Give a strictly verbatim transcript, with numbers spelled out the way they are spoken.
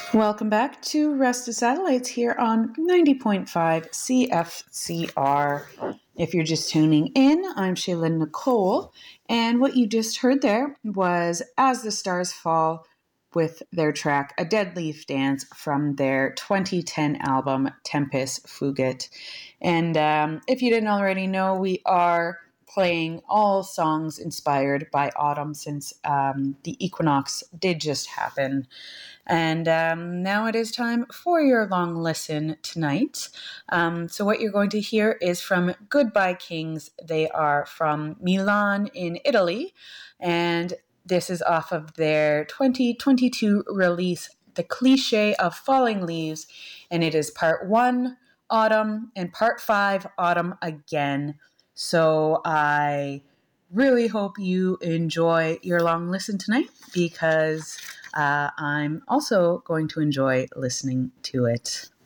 Welcome back to Rested Satellites here on ninety point five C F C R. If you're just tuning in, I'm Shaylin Nicole, and what you just heard there was As the Stars Fall with their track A Dead Leaf Dance from their twenty ten album Tempus Fugit. And um, if you didn't already know, we are playing all songs inspired by autumn since um, the equinox did just happen. And um, now it is time for your long listen tonight. Um, so, what you're going to hear is from Goodbye Kings. They are from Milan in Italy. And this is off of their twenty twenty-two release, The Cliche of Falling Leaves. And it is part one, autumn, and part five, autumn again. So, I really hope you enjoy your long listen tonight because uh, I'm also going to enjoy listening to it.